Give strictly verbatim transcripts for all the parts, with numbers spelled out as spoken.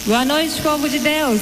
Boa noite, povo de Deus.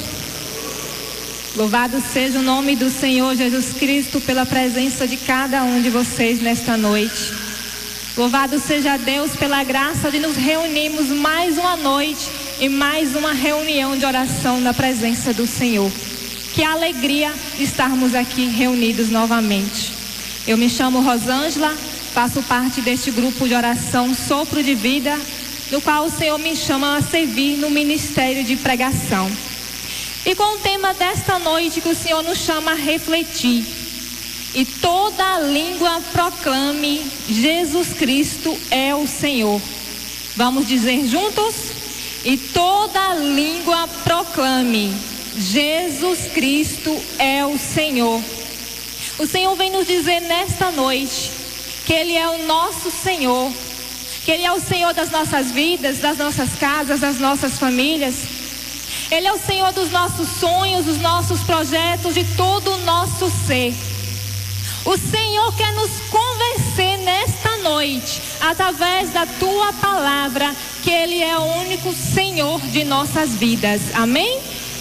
Louvado seja o nome do Senhor Jesus Cristo pela presença de cada um de vocês nesta noite. Louvado seja Deus pela graça de nos reunirmos mais uma noite e mais uma reunião de oração na presença do Senhor. Que alegria estarmos aqui reunidos novamente. Eu me chamo Rosângela, faço parte deste grupo de oração Sopro de Vida, no qual o Senhor me chama a servir no ministério de pregação. E com o tema desta noite que o Senhor nos chama a refletir: e toda língua proclame Jesus Cristo é o Senhor. Vamos dizer juntos? E toda língua proclame Jesus Cristo é o Senhor. O Senhor vem nos dizer nesta noite que Ele é o nosso Senhor, que Ele é o Senhor das nossas vidas, das nossas casas, das nossas famílias. Ele é o Senhor dos nossos sonhos, dos nossos projetos, de todo o nosso ser. O Senhor quer nos convencer nesta noite, através da tua palavra, que Ele é o único Senhor de nossas vidas. Amém?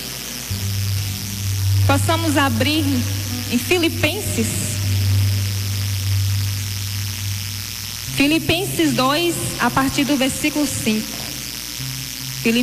Possamos abrir em Filipenses. Filipenses dois, a partir do versículo cinco.